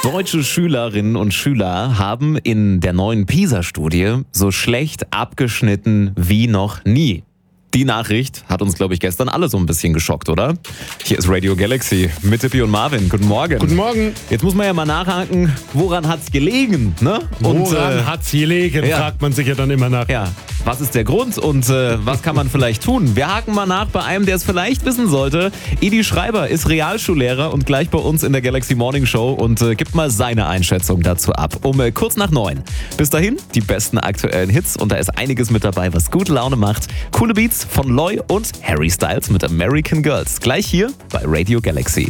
Deutsche Schülerinnen und Schüler haben in der neuen PISA-Studie so schlecht abgeschnitten wie noch nie. Die Nachricht hat uns, glaube ich, gestern alle so ein bisschen geschockt, oder? Hier ist Radio Galaxy mit Tippi und Marvin. Guten Morgen. Guten Morgen. Jetzt muss man ja mal nachhaken, woran hat's gelegen, ne? Woran hat's gelegen, fragt man sich ja dann immer nach. Ja, was ist der Grund und was kann man vielleicht tun? Wir haken mal nach bei einem, der es vielleicht wissen sollte. Edi Schreiber ist Realschullehrer und gleich bei uns in der Galaxy Morning Show und gibt mal seine Einschätzung dazu ab. Um kurz nach 9. Bis dahin die besten aktuellen Hits und da ist einiges mit dabei, was gute Laune macht. Coole Beats von Loy und Harry Styles mit American Girls. Gleich hier bei Radio Galaxy.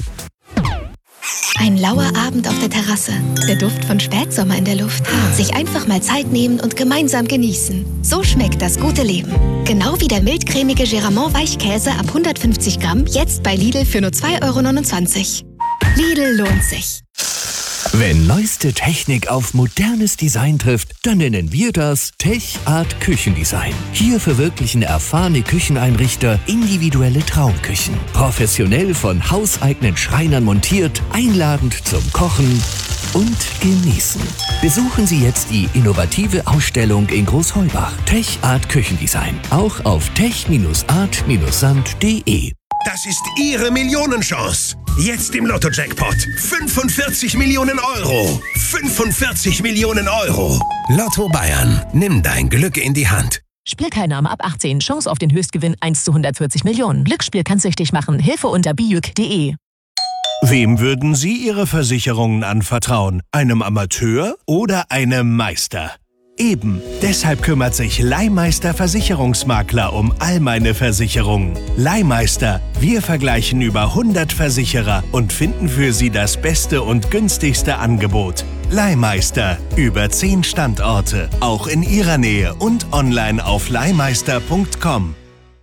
Ein lauer Abend auf der Terrasse, der Duft von Spätsommer in der Luft. Sich einfach mal Zeit nehmen und gemeinsam genießen. So schmeckt das gute Leben. Genau wie der mildcremige Geramont Weichkäse ab 150 Gramm, jetzt bei Lidl für nur 2,29 €. Lidl lohnt sich. Wenn neueste Technik auf modernes Design trifft, dann nennen wir das Tech Art Küchendesign. Hier verwirklichen erfahrene Kücheneinrichter individuelle Traumküchen. Professionell von hauseigenen Schreinern montiert, einladend zum Kochen und Genießen. Besuchen Sie jetzt die innovative Ausstellung in Großheubach. Tech Art Küchendesign. Auch auf tech-art-sand.de. Das ist Ihre Millionenchance. Jetzt im Lotto-Jackpot. 45 Millionen Euro. 45 Millionen Euro. Lotto Bayern. Nimm dein Glück in die Hand. Spielteilnahme ab 18. Chance auf den Höchstgewinn 1 zu 140 Millionen. Glücksspiel kann süchtig machen. Hilfe unter bijuk.de. Wem würden Sie Ihre Versicherungen anvertrauen? Einem Amateur oder einem Meister? Eben, deshalb kümmert sich Leihmeister Versicherungsmakler um all meine Versicherungen. Leihmeister, wir vergleichen über 100 Versicherer und finden für Sie das beste und günstigste Angebot. Leihmeister, über 10 Standorte, auch in Ihrer Nähe und online auf leihmeister.com.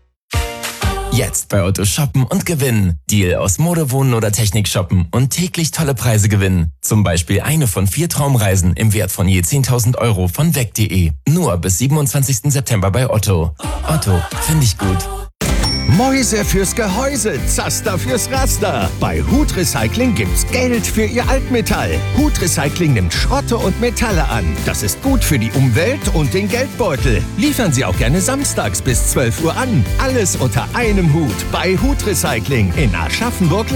Jetzt bei Otto shoppen und gewinnen. Deal aus Mode, Wohnen oder Technik shoppen und täglich tolle Preise gewinnen. Zum Beispiel eine von 4 Traumreisen im Wert von je 10.000 € von weg.de. Nur bis 27. September bei Otto. Otto, finde ich gut. Mäuse fürs Gehäuse, Zaster fürs Raster. Bei Hut Recycling gibt's Geld für Ihr Altmetall. Hut Recycling nimmt Schrotte und Metalle an. Das ist gut für die Umwelt und den Geldbeutel. Liefern Sie auch gerne samstags bis 12 Uhr an. Alles unter einem Hut bei Hut Recycling in Aschaffenburg.